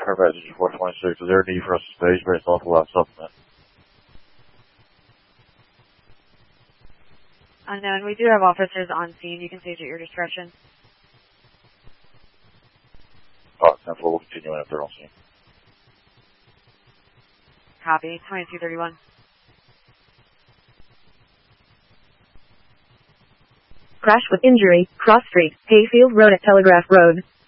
Carpet 426. Is there a need for us to stage based off the last supplement? Unknown. We do have officers on scene. You can stage at your discretion. Oh, 10-4. We'll continue in if they're on scene. Copy. 2231. Crash with injury, cross street, Hayfield Road at Telegraph Road.